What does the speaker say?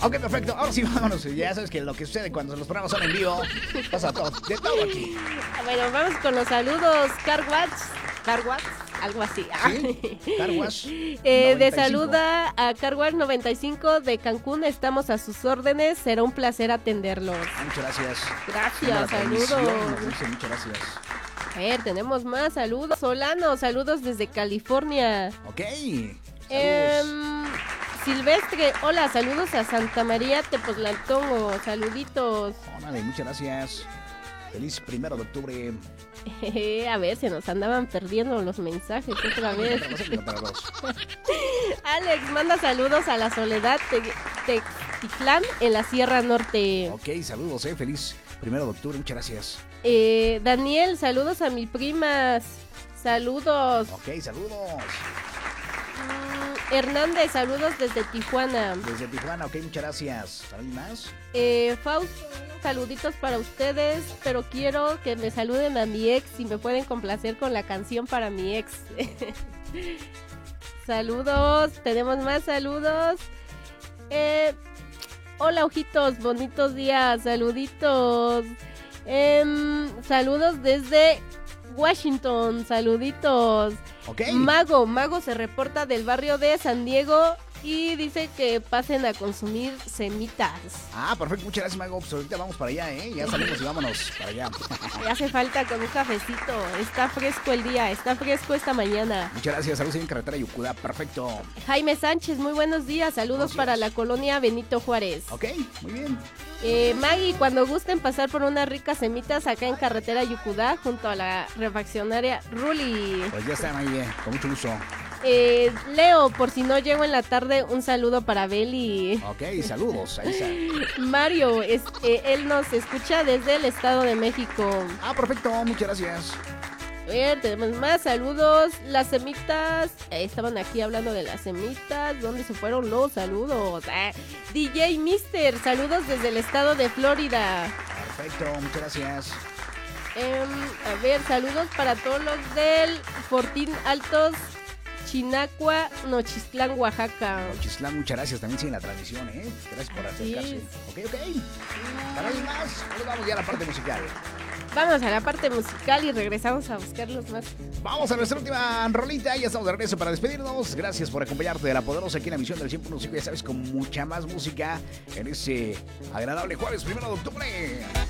Ok, perfecto. Ahora sí, vámonos. Ya sabes que lo que sucede cuando los programas son en vivo, pasa todo, de todo aquí. Bueno, vamos con los saludos. Carwatch, algo así. ¿Sí? Carwash. De saluda a Carwash 95 de Cancún. Estamos a sus órdenes. Será un placer atenderlos. Muchas gracias. Gracias, saludos. Muchas gracias. A ver, tenemos más saludos. Solano, saludos desde California. Ok. Silvestre, hola, saludos a Santa María Tepoztlán, saluditos. Órale, muchas gracias. Feliz 1 de octubre. A ver, se nos andaban perdiendo los mensajes otra vez. Alex manda saludos a la Soledad Textitlán en la Sierra Norte. Ok, saludos, feliz 1 de octubre, muchas gracias. Daniel, saludos a mis primas. Saludos. Ok, saludos. Hernández, saludos desde Tijuana. Desde Tijuana, ok, muchas gracias. ¿Alguien más? Fausto, saluditos para ustedes, pero quiero que me saluden a mi ex y me pueden complacer con la canción para mi ex. Saludos, tenemos más saludos. Hola, ojitos, bonitos días, saluditos. Saludos desde Washington, saluditos. Okay. Mago se reporta del barrio de San Diego y dice que pasen a consumir semitas. Ah, perfecto, muchas gracias, Mago. Pues ahorita vamos para allá, ya salimos y vámonos para allá. Me hace falta con un cafecito. Está fresco el día, está fresco esta mañana. Muchas gracias, saludos en carretera Yucudá, perfecto. Jaime Sánchez, muy buenos días, saludos para la colonia Benito Juárez. Ok, muy bien. Maggie, cuando gusten pasar por unas ricas semitas acá en carretera Yucudá junto a la refaccionaria Ruli. Pues ya están ahí, con mucho gusto. Leo, por si no llego en la tarde, un saludo para Beli. Ok, saludos, ahí está. Mario, él nos escucha desde el Estado de México. Ah, perfecto, muchas gracias. A ver, tenemos más saludos. Las semitas, estaban aquí hablando de las semitas. ¿Dónde se fueron los saludos? DJ Mister, saludos desde el estado de Florida. Perfecto, muchas gracias. A ver, saludos para todos los del Fortín Altos, Chinacua, Nochistlán, Oaxaca. Nochistlán, muchas gracias. También siguen la transmisión, Gracias por acercarse. Ok. Para alguien más, nos vamos ya a la parte musical. Vamos a la parte musical y regresamos a buscarlos más. Vamos a nuestra última rolita. Ya estamos de regreso para despedirnos. Gracias por acompañarte de La Poderosa aquí en la emisión del 100.5. Ya sabes, con mucha más música en ese agradable jueves 1 de octubre.